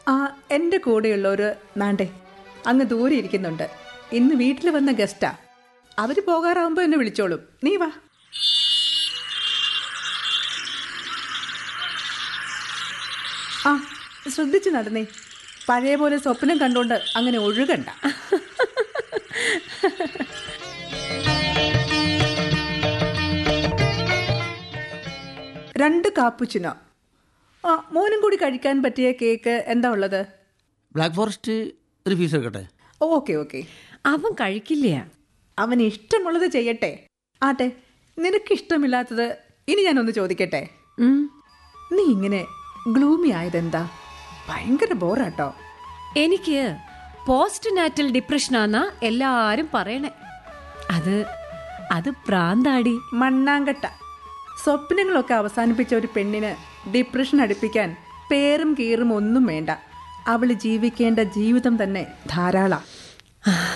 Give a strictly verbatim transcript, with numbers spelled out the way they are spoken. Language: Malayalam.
ആ എൻ്റെ കൂടെയുള്ളവർ നാണ്ടേ അങ്ങ് ദൂരെ ഇരിക്കുന്നുണ്ട്. ഇന്ന് വീട്ടിൽ വന്ന ഗസ്റ്റാ. അവർ പോകാറാവുമ്പോൾ എന്നെ വിളിച്ചോളും. നീ വാ. ആ ശ്രദ്ധിച്ചു നടന്നേ. പഴയ പോലെ സ്വപ്നം കണ്ടുകൊണ്ട് അങ്ങനെ ഒഴുകണ്ട. രണ്ട് കാപ്പുച്ചിനോ. ആ മോനും കൂടി കഴിക്കാൻ പറ്റിയ കേക്ക് എന്താ ഉള്ളത്? ബ്ലാക്ക് ഫോറസ്റ്റ് ഒരു പീസ് എടുക്കട്ടെ. Okay okay. അവൻ കഴിക്കില്ല. അവന് ഇഷ്ടമുള്ളത് ചെയ്യട്ടെ. ആട്ടെ, നിനക്ക് ഇഷ്ടമില്ലാത്തത് ഇനി ഞാനൊന്ന് ചോദിക്കട്ടെ? നീ ഇങ്ങനെ ഗ്ലൂമി ആയതെന്താ? ഭയങ്കര ബോറാട്ടോ. എനിക്ക് പോസ്റ്റ് നാറ്റൽ ഡിപ്രഷനാന്നാ എല്ലാരും പറയണേ. അത് അത് പ്രാന്താടി. മണ്ണാങ്കട്ട. സ്വപ്നങ്ങളൊക്കെ അവസാനിപ്പിച്ച ഒരു പെണ്ണിന് ഡിപ്രഷൻ അടുപ്പിക്കാൻ പേരും കീറും ഒന്നും വേണ്ട. അവള് ജീവിക്കേണ്ട ജീവിതം തന്നെ ധാരാളം.